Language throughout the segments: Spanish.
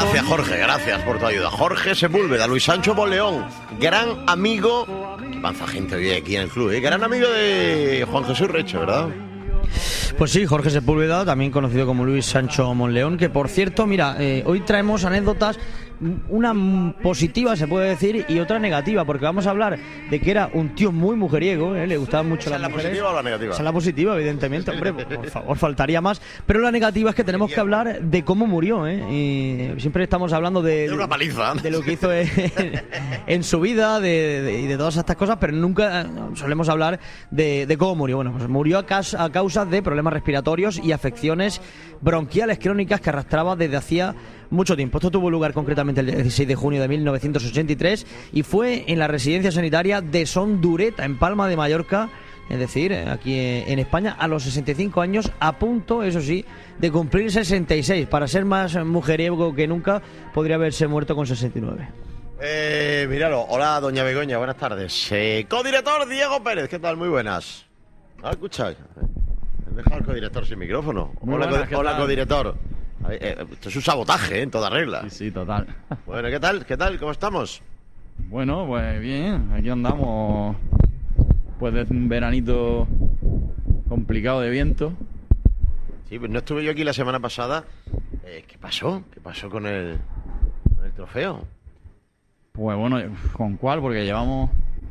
Gracias, Jorge, gracias por tu ayuda. Jorge Sepúlveda, Luis Sancho Monleón, gran amigo, que panza gente hoy aquí en el club, gran amigo de Juan Jesús Reche, ¿verdad? Pues sí, Jorge Sepúlveda, también conocido como Luis Sancho Monleón, que por cierto, mira, hoy traemos anécdotas, una positiva se puede decir y otra negativa, porque vamos a hablar de que era un tío muy mujeriego, le gustaban mucho las mujeres. ¿Es la positiva o la negativa? Esa es la positiva, evidentemente, hombre, por favor, faltaría más. Pero la negativa es que tenemos que hablar de cómo murió, y siempre estamos hablando de una paliza, de lo que hizo en su vida, de todas estas cosas, pero nunca solemos hablar de cómo murió. Bueno, pues murió a causa de problemas respiratorios y afecciones bronquiales crónicas que arrastraba desde hacía mucho tiempo. Esto tuvo lugar concretamente el 16 de junio de 1983 y fue en la residencia sanitaria de Son Dureta, en Palma de Mallorca, es decir, aquí en España, a los 65 años, a punto, eso sí, de cumplir 66. Para ser más mujeriego que nunca, podría haberse muerto con 69. Míralo. Hola, doña Begoña, buenas tardes. Codirector Diego Pérez, ¿qué tal? Muy buenas. Escucha, he dejado al codirector sin micrófono. Hola, codirector. Esto es un sabotaje, en toda regla. Sí, total. Bueno, ¿qué tal? ¿Cómo estamos? Bueno, pues bien, aquí andamos. Pues de un veranito complicado de viento. Sí, pues no estuve yo aquí la semana pasada. ¿Qué pasó? ¿Qué pasó con el trofeo? Pues bueno, ¿con cuál? Porque llevamos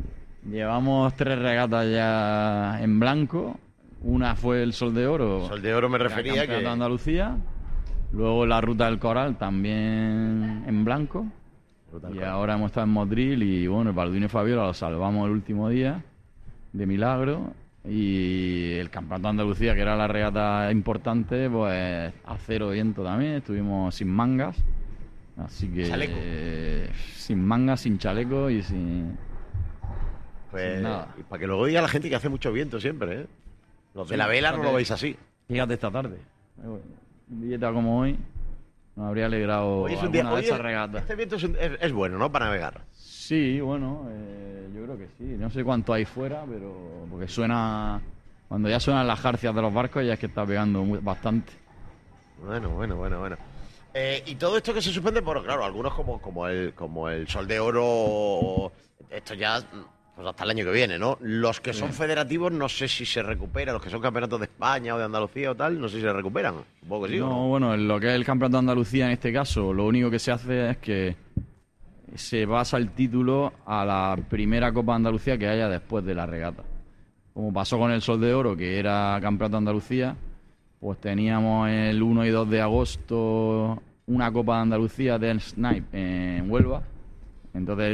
3 regatas ya en blanco. Una fue el Sol de Oro. Sol de Oro me refería que de Andalucía. Luego la Ruta del Coral también en blanco. Y ahora hemos estado en Motril y bueno, el Balduino y Fabiola lo salvamos el último día de milagro. Y el Campeonato de Andalucía, que era la regata importante, pues a cero viento también. Estuvimos sin mangas. Así que ¿Chaleco? Sin mangas, sin chaleco y sin nada. Y para que luego diga la gente que hace mucho viento siempre, ¿eh? Los de la vela no lo veis así. Fíjate esta tarde. Un día como hoy nos habría alegrado hoy es un alguna día, de esas regatas. Este viento es bueno, ¿no? Para navegar. Sí, bueno, yo creo que sí. No sé cuánto hay fuera, pero porque suena... Cuando ya suenan las jarcias de los barcos ya es que está pegando bastante. Bueno. Y todo esto que se suspende, por claro, algunos como el Sol de Oro, esto ya pues hasta el año que viene, ¿no? Los que son federativos no sé si se recuperan, los que son campeonatos de España o de Andalucía o tal, no sé si se recuperan. Supongo que sí. No, bueno, en lo que es el campeonato de Andalucía en este caso, lo único que se hace es que se basa el título a la primera Copa de Andalucía que haya después de la regata. Como pasó con el Sol de Oro, que era campeonato de Andalucía, pues teníamos el 1 y 2 de agosto una Copa de Andalucía del Snipe en Huelva. Entonces